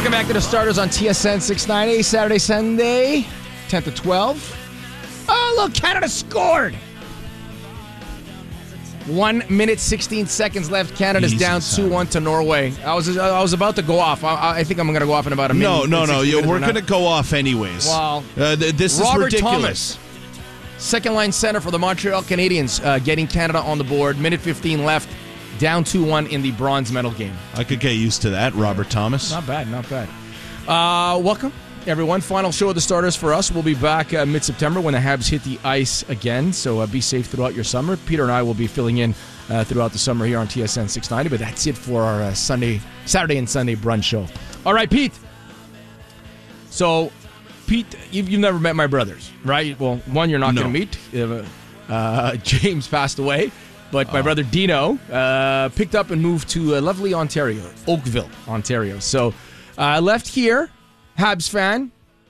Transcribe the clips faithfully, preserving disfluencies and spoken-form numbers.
Welcome back to the Starters on T S N six ninety, Saturday, Sunday, ten to twelve. Oh, look, Canada scored. One minute, sixteen seconds left. Canada's Easy down two one to Norway. I was I was about to go off. I, I think I'm going to go off in about a minute. No, no, no. You, we're going to go. go off anyways. Wow. Uh, th- this Robert is ridiculous. Thomas, second line center for the Montreal Canadiens, uh, getting Canada on the board. Minute fifteen left. Down two one in the bronze medal game. I could get used to that, Robert Thomas. Not bad, not bad. Uh, welcome, everyone. Final show of the Starters for us. We'll be back uh, mid-September when the Habs hit the ice again, so uh, be safe throughout your summer. Peter and I will be filling in uh, throughout the summer here on T S N six ninety, but that's it for our uh, Sunday, Saturday and Sunday brunch show. All right, Pete. So, Pete, you've, you've never met my brothers, right? Well, one, you're not No. going to meet. Uh, uh, James passed away. But my uh, brother Dino uh, picked up and moved to uh, lovely Ontario, Oakville, Ontario. So I uh, left here, Habs fan.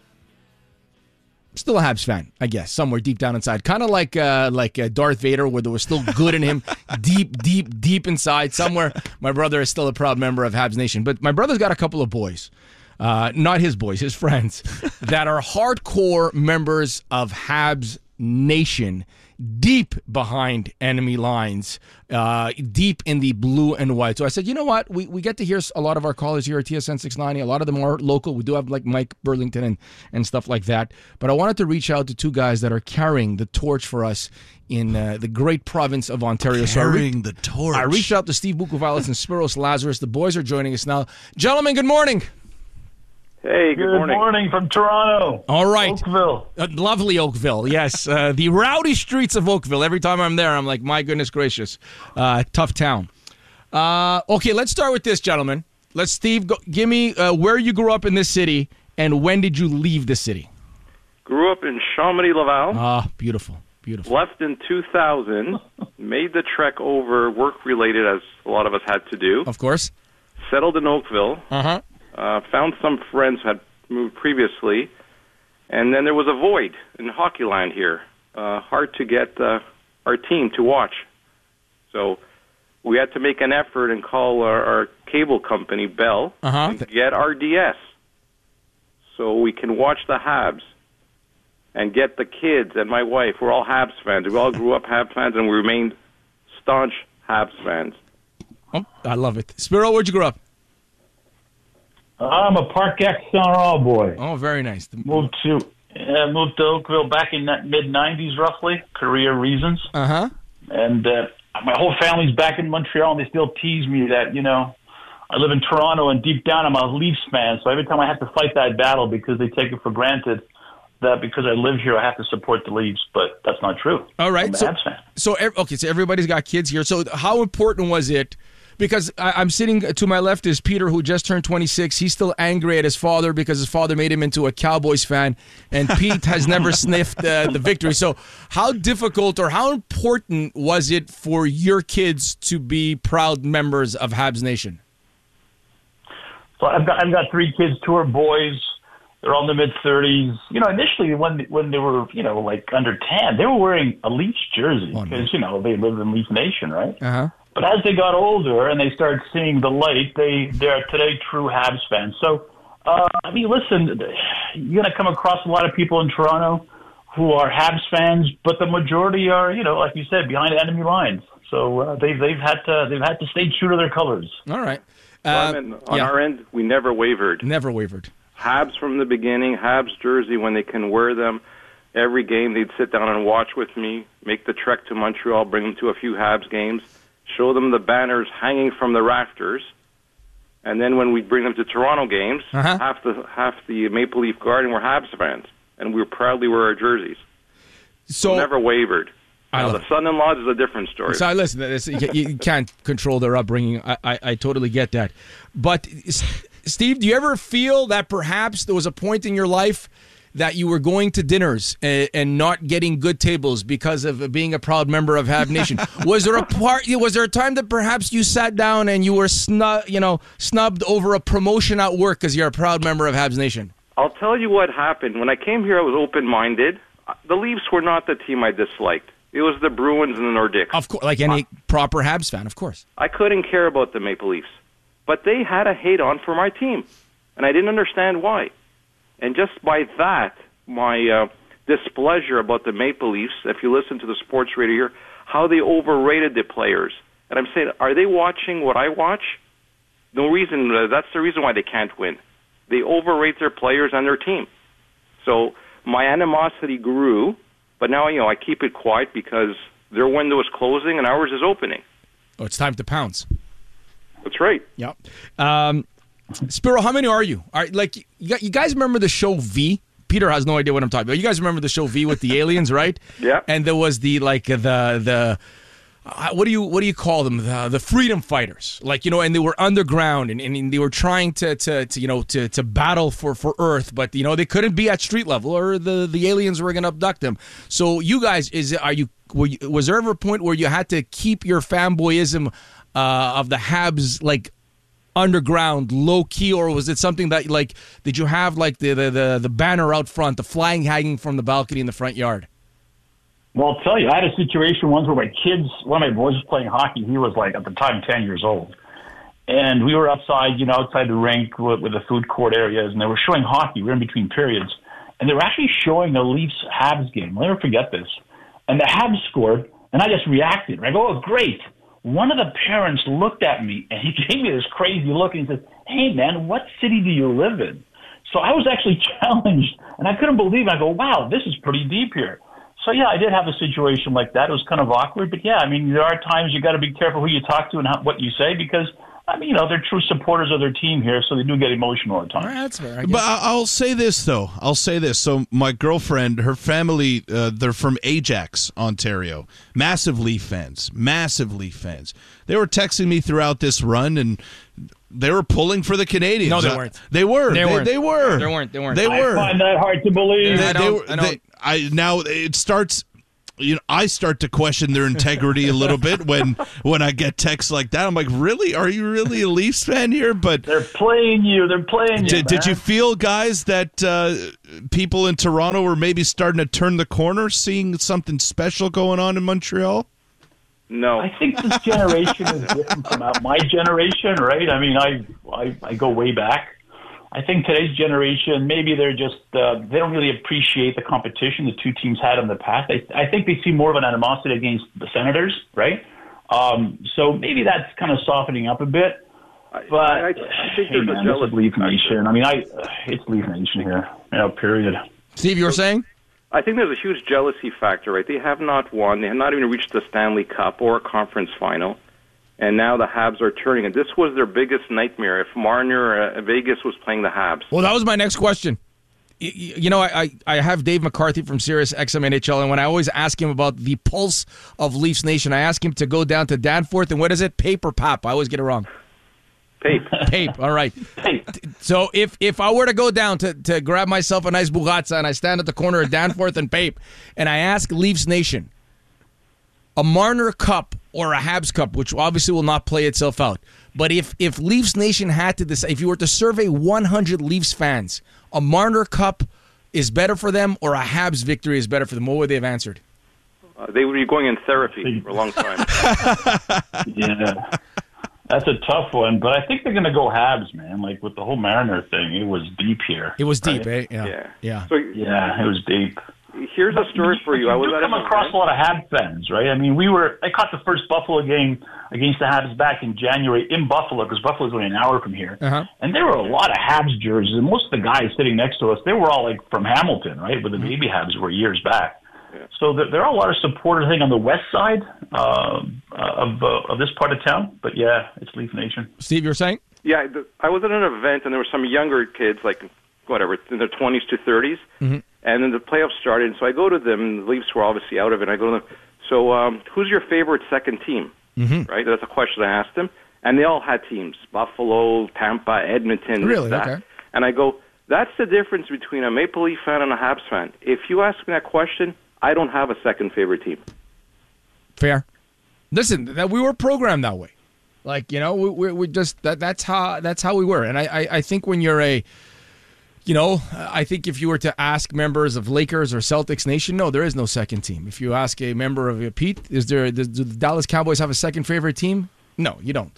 Still a Habs fan, I guess, somewhere deep down inside. Kind of like uh, like uh, Darth Vader, where there was still good in him, deep, deep, deep inside. Somewhere, my brother is still a proud member of Habs Nation. But my brother's got a couple of boys, uh, not his boys, his friends, that are hardcore members of Habs Nation. Deep behind enemy lines, uh, deep in the blue and white. So I said, you know what? We we get to hear a lot of our callers here at T S N six ninety. A lot of them are local. We do have like Mike Burlington and, and stuff like that. But I wanted to reach out to two guys that are carrying the torch for us in uh, the great province of Ontario. Carrying so re- the torch. I reached out to Steve Bukovalis and Spiros Lazarus. The boys are joining us now. Gentlemen, good morning. Hey, good, good morning. morning from Toronto. All right. Oakville. Uh, lovely Oakville, yes. Uh, the rowdy streets of Oakville. Every time I'm there, I'm like, my goodness gracious. Uh, tough town. Uh, okay, let's start with this, gentlemen. Let's, Steve, go, give me uh, where you grew up in this city and when did you leave the city? Grew up in Chamonix-Laval. Ah, beautiful, beautiful. Left in two thousand. Made the trek over, work-related, as a lot of us had to do. Of course. Settled in Oakville. Uh-huh. Uh, found some friends who had moved previously. And then there was a void in Hockeyland here. Uh, hard to get uh, our team to watch. So we had to make an effort and call our, our cable company, Bell, uh-huh. and get R D S so we can watch the Habs and get the kids and my wife. We're all Habs fans. We all grew up Habs fans, and we remained staunch Habs fans. Oh, I love it. Spiro, where'd you grow up? I'm a Park X Saint Laurent boy. Oh, very nice. Moved to uh, moved to Oakville back in the mid nineties, roughly, career reasons. Uh-huh. And uh, my whole family's back in Montreal, and they still tease me that, you know, I live in Toronto, and deep down I'm a Leafs fan. So every time I have to fight that battle because they take it for granted that because I live here I have to support the Leafs, but that's not true. All right. I'm a so, Habs fan. So, okay, so everybody's got kids here. So how important was it? Because I, I'm sitting to my left is Peter, who just turned twenty-six. He's still angry at his father because his father made him into a Cowboys fan. And Pete has never sniffed uh, the victory. So how difficult or how important was it for your kids to be proud members of Habs Nation? So I've got I've got three kids, two are boys. They're all in their mid thirties. You know, initially when when they were, you know, like under ten, they were wearing a Leafs jersey because, oh, no. you know, they live in Leaf Nation, right? Uh-huh. But as they got older and they started seeing the light, they, they're today true Habs fans. So, uh, I mean, listen, you're going to come across a lot of people in Toronto who are Habs fans, but the majority are, you know, like you said, behind enemy lines. So uh, they've they've had to they've had to stay true to their colors. All right. Uh, well, I mean, on yeah. our end, we never wavered. Never wavered. Habs from the beginning, Habs jersey when they can wear them. Every game they'd sit down and watch with me, make the trek to Montreal, bring them to a few Habs games, show them the banners hanging from the rafters, and then when we bring them to Toronto games, uh-huh. half the half the Maple Leaf Garden were Habs fans, and we proudly wear our jerseys. So we never wavered. Now, the son-in-laws is a different story. So listen, this, you can't control their upbringing. I, I, I totally get that. But Steve, do you ever feel that perhaps there was a point in your life that you were going to dinners and, and not getting good tables because of being a proud member of Habs Nation? Was there a part? Was there a time that perhaps you sat down and you were snub, you know, snubbed over a promotion at work because you're a proud member of Habs Nation? I'll tell you what happened. When I came here, I was open-minded. The Leafs were not the team I disliked. It was the Bruins and the Nordiques. Of course, like any proper Habs fan, of course. I couldn't care about the Maple Leafs, but they had a hate-on for my team. and I didn't understand why. And just by that, my uh, displeasure about the Maple Leafs, if you listen to the sports radio here, how they overrated the players. And I'm saying, are they watching what I watch? No reason. Uh, that's the reason why they can't win. They overrate their players and their team. So my animosity grew, but now, you know, I keep it quiet because their window is closing and ours is opening. Oh, it's time to pounce. That's right. Yep. Um, Spiro, how many are you? Are like you, you guys remember the show V? Peter has no idea what I'm talking about. You guys remember the show V with the aliens, right? Yeah. And there was the like the the uh, what do you what do you call them? The, the freedom fighters, like you know, and they were underground and, and they were trying to, to, to you know to, to battle for, for Earth, but you know they couldn't be at street level or the, the aliens were going to abduct them. So you guys, is are you, were you was there ever a point where you had to keep your fanboyism uh, of the Habs like underground, low key, or was it something that like did you have like the, the, the, the banner out front, the flag hanging from the balcony in the front yard? Well, I'll tell you, I had a situation once where my kids, one of my boys was playing hockey. He was like, at the time, ten years old. And we were outside, you know, outside the rink with, with the food court areas, and they were showing hockey. We were in between periods. And they were actually showing the Leafs-Habs game. I'll never forget this. And the Habs scored, and I just reacted. I go, oh, great. One of the parents looked at me, and he gave me this crazy look, and he said, hey, man, what city do you live in? So I was actually challenged, and I couldn't believe it. I go, wow, this is pretty deep here. So, yeah, I did have a situation like that. It was kind of awkward. But, yeah, I mean, there are times you got to be careful who you talk to and how, what you say because, I mean, you know, they're true supporters of their team here, so they do get emotional at times. All right, that's fair. I guess. But I- I'll say this, though. I'll say this. So my girlfriend, her family, uh, they're from Ajax, Ontario. Massive Leaf fans. Massive Leaf fans. They were texting me throughout this run, and they were pulling for the Canadians. No, they Uh, weren't. They were. They They, weren't. they were. They weren't. They weren't. They I were. I find that hard to believe. I They, they don't- were. I don't- they- I now it starts. You know, I start to question their integrity a little bit when when I get texts like that. I'm like, really? Are you really a Leafs fan here? But They're playing you. They're playing you, did, did man. you feel, guys, that uh, people in Toronto were maybe starting to turn the corner, seeing something special going on in Montreal? No. I think this generation is different from my generation, right? I mean, I, I I go way back. I think today's generation, maybe they're just, uh, they don't really appreciate the competition the two teams had in the past. I, I think they see more of an animosity against the Senators, right? Um, so maybe that's kind of softening up a bit. But, I, I think hey, there's man, a this jealous is Leaf factor. Nation. I mean, I it's Leaf Nation here, you know, period. Steve, you were saying? I think there's a huge jealousy factor, right? They have not won. They have not even reached the Stanley Cup or a conference final. And now the Habs are turning. And this was their biggest nightmare if Marner uh, Vegas was playing the Habs. Well, that was my next question. Y- y- You know, I, I I have Dave McCarthy from Sirius X M N H L, and when I always ask him about the pulse of Leafs Nation, I ask him to go down to Danforth, and what is it, Pape or Pap? I always get it wrong. Pape. Pape, all right. So if if I were to go down to, to grab myself a nice Bugatsa, and I stand at the corner of Danforth and Pape, and I ask Leafs Nation, a Marner Cup or a Habs Cup, which obviously will not play itself out. But if, if Leafs Nation had to decide, if you were to survey one hundred Leafs fans, a Marner Cup is better for them or a Habs victory is better for them, what would they have answered? Uh, they would be going in therapy for a long time. Yeah. That's a tough one, but I think they're going to go Habs, man. Like with the whole Mariner thing, it was deep here. It was deep, right? eh? Yeah. Yeah. Yeah. So Yeah, it was deep. here's a story for you. I was do at come an across event. a lot of Habs fans, right? I mean, we were. I caught the first Buffalo game against the Habs back in January in Buffalo because Buffalo's only an hour from here, Uh-huh. and there were a lot of Habs jerseys. And most of the guys sitting next to us, they were all like from Hamilton, right? Where the baby Habs were years back. So there, there are a lot of supporters, I think, on the west side uh, of uh, of this part of town. But yeah, it's Leaf Nation. Steve, you were saying? Yeah, the, I was at an event, and there were some younger kids, like, whatever, in their twenties to thirties. Mhm. And then the playoffs started, and so I go to them, and the Leafs were obviously out of it. And I go to them, so um, who's your favorite second team? Mm-hmm. Right? That's a question I asked them. And they all had teams, Buffalo, Tampa, Edmonton, this, Really? that. Okay. And I go, that's the difference between a Maple Leaf fan and a Habs fan. If you ask me that question, I don't have a second favorite team. Fair. Listen, that we were programmed that way. Like, you know, we we, we just that that's how that's how we were. And I, I, I think when you're a you know, I think if you were to ask members of Lakers or Celtics Nation, no, there is no second team. If you ask a member of uh, Pete, is there does, do the Dallas Cowboys have a second favorite team? No, you don't.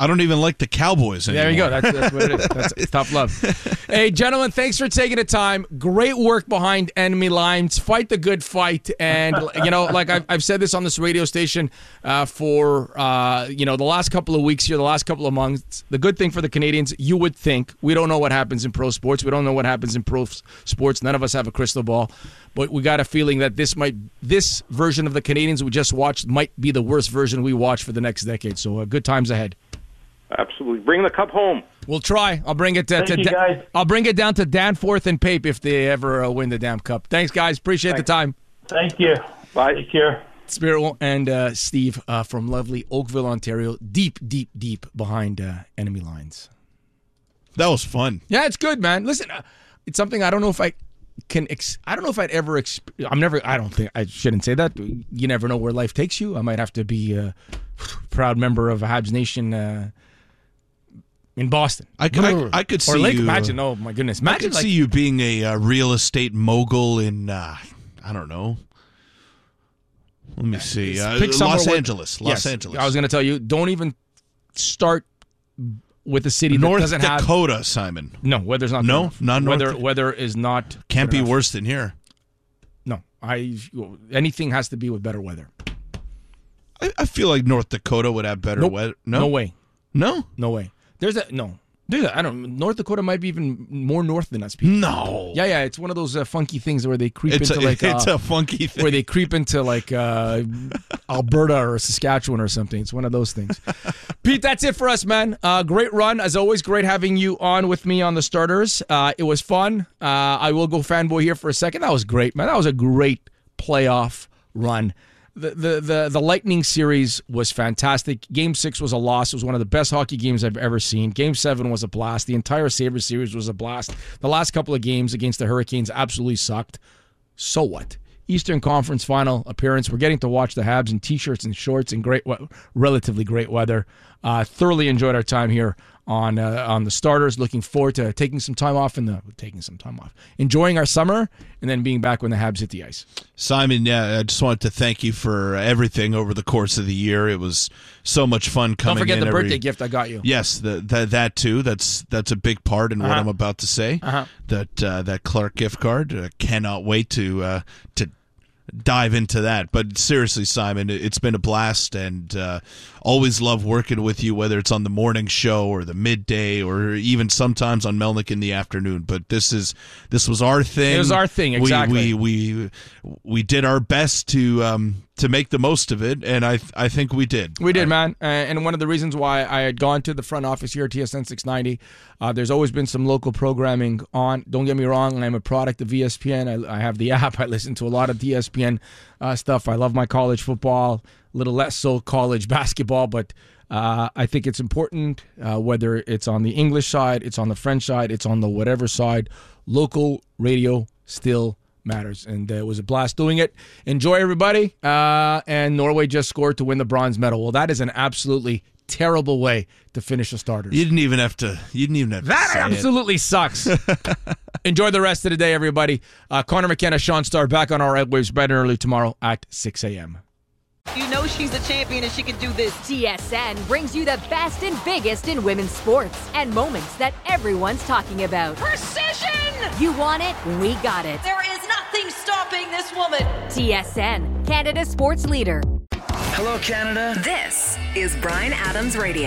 I don't even like the Cowboys anymore. There you go. That's, that's what it is. That's it's tough love. Hey, gentlemen, thanks for taking the time. Great work behind enemy lines. Fight the good fight. And, you know, like I've, I've said this on this radio station uh, for, uh, you know, the last couple of weeks here, the last couple of months. The good thing for the Canadians, you would think, we don't know what happens in pro sports. We don't know what happens in pro sports. None of us have a crystal ball. But we got a feeling that this might, this version of the Canadians we just watched might be the worst version we watch for the next decade. So uh, good times ahead. Absolutely. Bring the cup home. We'll try. I'll bring it to, Thank to you, guys. I'll bring it down to Danforth and Pape if they ever uh, win the damn cup. Thanks, guys. Appreciate Thanks. the time. Thank you. Bye. Take care. Spiro and uh, Steve uh, from lovely Oakville, Ontario, deep, deep, deep behind uh, enemy lines. That was fun. Yeah, it's good, man. Listen, uh, it's something I don't know if I can. Ex- I don't know if I'd ever. Exp- I'm never. I don't think I shouldn't say that. You never know where life takes you. I might have to be a proud member of Habs Nation. Uh, In Boston, I could, I, I could see or Lake. you. Imagine, oh my goodness! I Imagine could like, see you being a uh, real estate mogul in. Uh, I don't know. Let me see. Uh, pick somewhere Los where- Angeles. Los yes, Angeles. I was going to tell you, don't even start with a city that North doesn't have. Dakota, Simon. No, weather's not. No, good enough. not North weather. Dak- Weather is not. Can't good be enough. worse than here. No, I. Anything has to be with better weather. I, I feel like North Dakota would have better Nope. weather. No, No way. no, No way. There's a no. There's a, I don't. North Dakota might be even more north than us. People. no. Yeah, yeah. It's one of those uh, funky things where they creep It's a, into like. it's uh, a funky thing. where they creep into like uh, Alberta or Saskatchewan or something. It's one of those things. Pete, that's it for us, man. Uh, great run. As always, great having you on with me on the starters. Uh, it was fun. Uh, I will go fanboy here for a second. That was great, man. That was a great playoff run. The, the the the Lightning series was fantastic. Game six was a loss. It was one of the best hockey games I've ever seen. Game seven was a blast. The entire Sabres series was a blast. The last couple of games against the Hurricanes absolutely sucked. So what? Eastern Conference final appearance. We're getting to watch the Habs in t-shirts and shorts in great, relatively great weather. Uh, thoroughly enjoyed our time here on uh, on the starters. Looking forward to taking some time off in the taking some time off, enjoying our summer, and then being back when the Habs hit the ice. Simon, yeah, I just wanted to thank you for everything over the course of the year. It was so much fun coming in. Don't forget the every... birthday gift I got you. Yes, the, the, that too. That's that's a big part in what Uh-huh. I'm about to say. Uh-huh. That uh, that Clark gift card. Uh, cannot wait to uh, to dive into that. But seriously, Simon, it's been a blast, and uh, always love working with you, whether it's on the morning show or the midday or even sometimes on Melnick in the afternoon. But this is this was our thing. It was our thing, exactly. We we we, we did our best to um, to make the most of it, and I I think we did. We did, man. Uh, and one of the reasons why I had gone to the front office here at T S N six ninety, uh, there's always been some local programming on. Don't get me wrong, I'm a product of E S P N. I, I have the app. I listen to a lot of E S P N uh, stuff. I love my college football, a little less so college basketball, but uh, I think it's important, uh, whether it's on the English side, it's on the French side, it's on the whatever side, local radio still matters, and uh, it was a blast doing it. Enjoy, everybody. Uh, and Norway just scored to win the bronze medal. Well, that is an absolutely terrible way to finish the starters. You didn't even have to. You didn't even have That to say absolutely sucks. Enjoy the rest of the day, everybody. Uh, Connor McKenna, Sean Starr, back on our airwaves bright and early tomorrow at six a.m. You know she's a champion and she can do this. T S N brings you the best and biggest in women's sports and moments that everyone's talking about. Precision! You want it? We got it. There is nothing stopping this woman. T S N, Canada's sports leader. Hello, Canada. This is Bryan Adams Radio,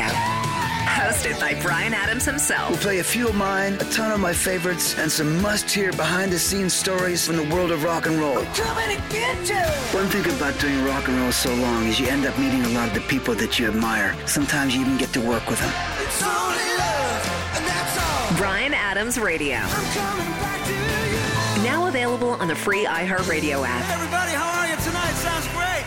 hosted by Bryan Adams himself. We'll play a few of mine, a ton of my favorites, and some must-hear behind-the-scenes stories from the world of rock and roll. I'm coming to get you! One thing about doing rock and roll so long is you end up meeting a lot of the people that you admire. Sometimes you even get to work with them. It's only love, and that's all. Bryan Adams Radio. I'm coming back to you. Now available on the free iHeartRadio app. Everybody, how are you tonight? Sounds great.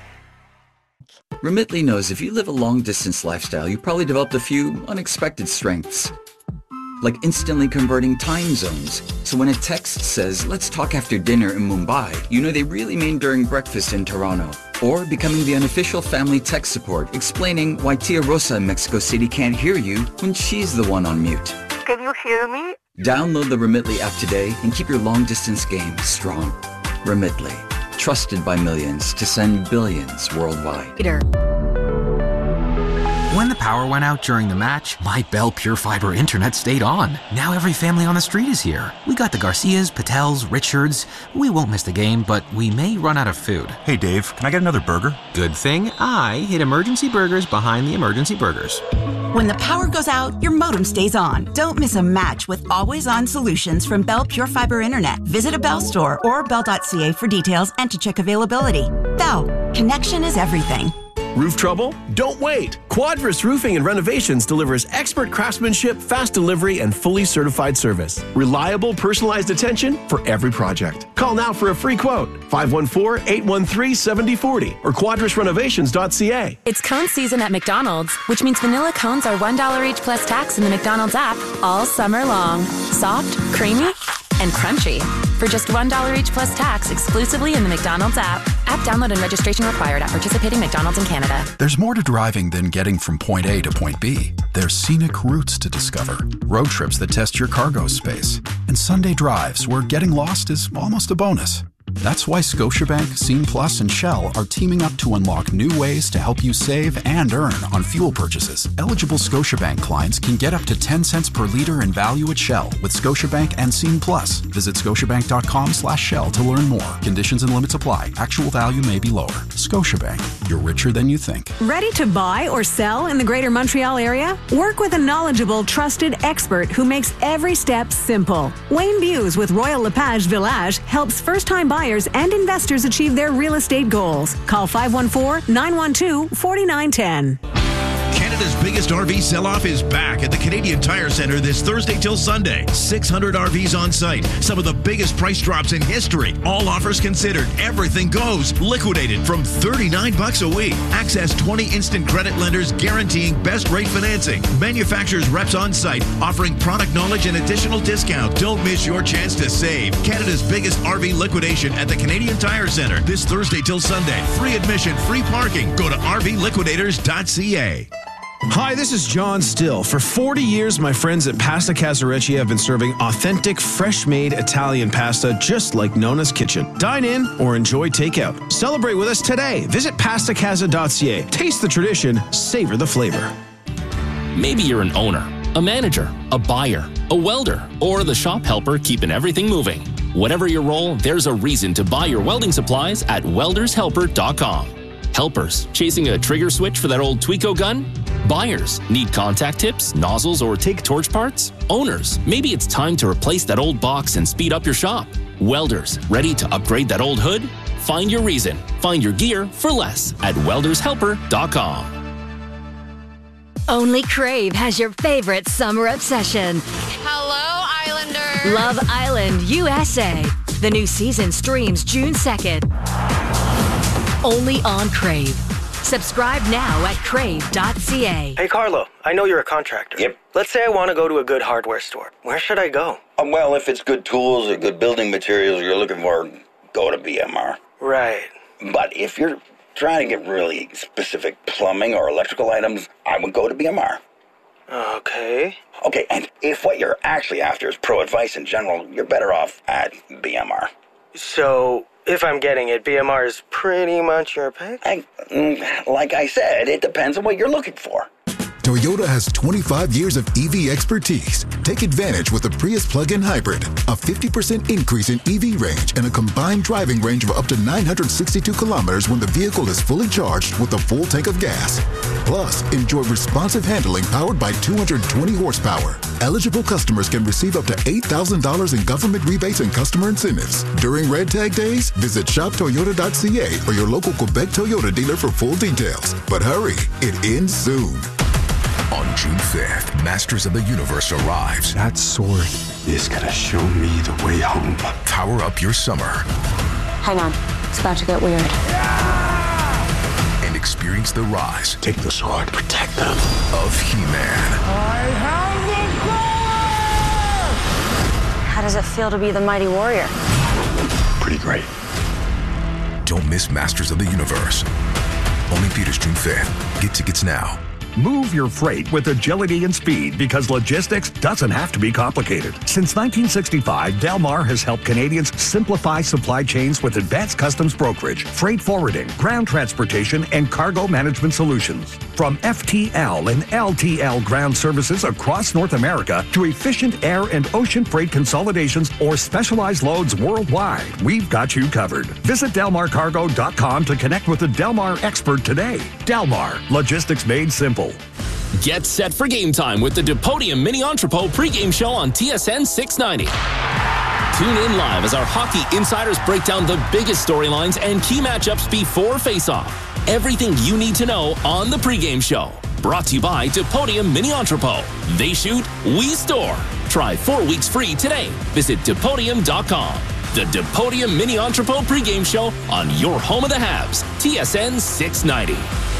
Remitly knows if you live a long-distance lifestyle, you probably developed a few unexpected strengths. Like instantly converting time zones. So when a text says, let's talk after dinner in Mumbai, you know they really mean during breakfast in Toronto. Or becoming the unofficial family tech support, explaining why Tia Rosa in Mexico City can't hear you when she's the one on mute. Can you hear me? Download the Remitly app today and keep your long-distance game strong. Remitly. Trusted by millions to send billions worldwide. Leader. When the power went out during the match, my Bell Pure Fiber internet stayed on. Now every family on the street is here. We got the Garcias, Patels, Richards. We won't miss the game, but we may run out of food. Hey Dave, can I get another burger? Good thing I hid Emergency Burgers behind the Emergency Burgers. When the power goes out, your modem stays on. Don't miss a match with always-on solutions from Bell Pure Fiber Internet. Visit a Bell store or bell dot c a for details and to check availability. Bell, connection is everything. Roof trouble? Don't wait. Quadris Roofing and Renovations delivers expert craftsmanship, fast delivery, and fully certified service. Reliable, personalized attention for every project. Call now for a free quote. five one four, eight one three, seven zero four zero or quadris renovations dot c a. It's cone season at McDonald's, which means vanilla cones are one dollar each plus tax in the McDonald's app all summer long. Soft, creamy, and crunchy. For just one dollar each plus tax exclusively in the McDonald's app. App download and registration required at participating McDonald's in Canada. There's more to driving than getting from point A to point B. There's scenic routes to discover, road trips that test your cargo space, and Sunday drives where getting lost is almost a bonus. That's why Scotiabank, Scene Plus, and Shell are teaming up to unlock new ways to help you save and earn on fuel purchases. Eligible Scotiabank clients can get up to ten cents per liter in value at Shell with Scotiabank and Scene Plus. Visit scotiabank.com slash Shell to learn more. Conditions and limits apply. Actual value may be lower. Scotiabank. You're richer than you think. Ready to buy or sell in the greater Montreal area? Work with a knowledgeable, trusted expert who makes every step simple. Wayne Buse with Royal LePage Village helps first-time buyers and investors achieve their real estate goals. Call five one four, nine one two, four nine one zero. Canada's biggest R V sell-off is back at the Canadian Tire Centre this Thursday till Sunday. six hundred R Vs on site. Some of the biggest price drops in history. All offers considered. Everything goes. Liquidated from thirty-nine bucks a week. Access twenty instant credit lenders guaranteeing best rate financing. Manufacturers reps on site offering product knowledge and additional discount. Don't miss your chance to save. Canada's biggest R V liquidation at the Canadian Tire Centre this Thursday till Sunday. Free admission, free parking. Go to r v liquidators dot c a. Hi, this is John Still. For forty years, my friends at Pasta Casarecci have been serving authentic, fresh-made Italian pasta just like Nona's Kitchen. Dine in or enjoy takeout. Celebrate with us today. Visit pasta casa dot c a. Taste the tradition, savor the flavor. Maybe you're an owner, a manager, a buyer, a welder, or the shop helper keeping everything moving. Whatever your role, there's a reason to buy your welding supplies at welders helper dot com. Helpers, chasing a trigger switch for that old Tweco gun? Buyers, need contact tips, nozzles, or take torch parts? Owners, maybe it's time to replace that old box and speed up your shop. Welders, ready to upgrade that old hood? Find your reason. Find your gear for less at welders helper dot com. Only Crave has your favorite summer obsession. Hello, Islanders. Love Island U S A. The new season streams June second. Only on Crave. Subscribe now at crave dot c a. Hey, Carlo, I know you're a contractor. Yep. Let's say I want to go to a good hardware store. Where should I go? Uh, well, if it's good tools or good building materials you're looking for, go to B M R. Right. But if you're trying to get really specific plumbing or electrical items, I would go to B M R. Okay. Okay, and if what you're actually after is pro advice in general, you're better off at B M R. So, if I'm getting it, B M R is pretty much your pick? I, like I said, it depends on what you're looking for. Toyota has twenty-five years of E V expertise. Take advantage with the Prius plug-in hybrid. A fifty percent increase in E V range and a combined driving range of up to nine hundred sixty-two kilometers when the vehicle is fully charged with a full tank of gas. Plus, enjoy responsive handling powered by two hundred twenty horsepower. Eligible customers can receive up to eight thousand dollars in government rebates and customer incentives. During Red Tag Days, visit shop toyota dot c a or your local Quebec Toyota dealer for full details. But hurry, it ends soon. On June fifth, Masters of the Universe arrives. That sword is gonna show me the way home. Power up your summer. Hang on, it's about to get weird. And experience the rise. Take the sword, protect them. Of He-Man. I have the sword! How does it feel to be the mighty warrior? Pretty great. Don't miss Masters of the Universe. Only theaters June fifth. Get tickets now. Move your freight with agility and speed because logistics doesn't have to be complicated. Since nineteen sixty-five, Delmar has helped Canadians simplify supply chains with advanced customs brokerage, freight forwarding, ground transportation, and cargo management solutions. From F T L and L T L ground services across North America to efficient air and ocean freight consolidations or specialized loads worldwide, we've got you covered. Visit delmar cargo dot com to connect with a Delmar expert today. Delmar, logistics made simple. Get set for game time with the DePodium Mini Entrepot pregame show on T S N six ninety. Tune in live as our hockey insiders break down the biggest storylines and key matchups before face-off. Everything you need to know on the pregame show. Brought to you by DePodium Mini Entrepot. They shoot, we store. Try four weeks free today. Visit depodium dot com. The DePodium Mini Entrepot pregame show on your home of the Habs, T S N six ninety.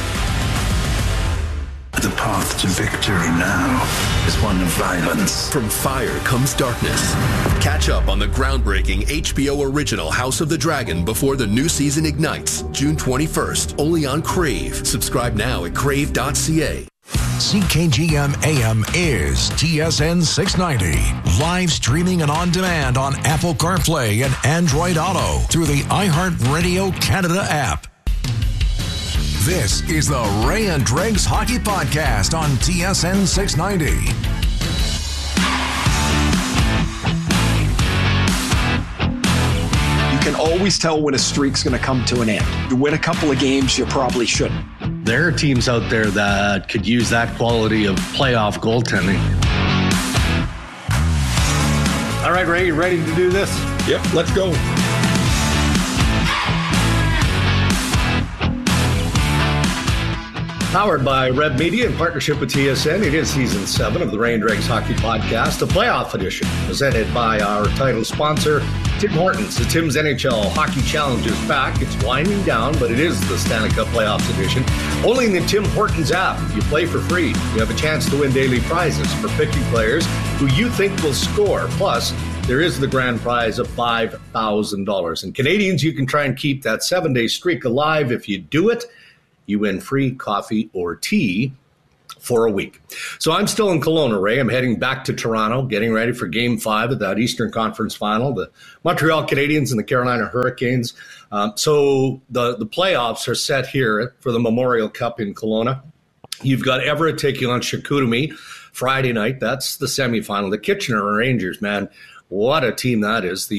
The path to victory now is one of violence. From fire comes darkness. Catch up on the groundbreaking H B O original House of the Dragon before the new season ignites, June twenty-first, only on Crave. Subscribe now at crave dot c a. C K G M A M is T S N six ninety. Live streaming and on demand on Apple CarPlay and Android Auto through the iHeartRadio Canada app. This is the Ray and Dregs Hockey Podcast on T S N six ninety. You can always tell when a streak's going to come to an end. You win a couple of games, you probably shouldn't. There are teams out there that could use that quality of playoff goaltending. All right, Ray, you ready to do this? Yep, let's go. Powered by Red Media in partnership with T S N, it is season seven of the Ray and Dregs Hockey Podcast, a playoff edition, presented by our title sponsor, Tim Hortons. The Tim's N H L Hockey Challenge is back. It's winding down, but it is the Stanley Cup Playoffs edition. Only in the Tim Hortons app. You play for free. You have a chance to win daily prizes for picking players who you think will score. Plus, there is the grand prize of five thousand dollars. And Canadians, you can try and keep that seven-day streak alive. If you do it, you win free coffee or tea for a week. So I'm still in Kelowna, Ray. I'm heading back to Toronto, getting ready for Game five of that Eastern Conference Final, the Montreal Canadiens and the Carolina Hurricanes. Um, so the, the playoffs are set here for the Memorial Cup in Kelowna. You've got Everett taking on Chicoutimi Friday night. That's the semifinal. The Kitchener Rangers, man, what a team that is. The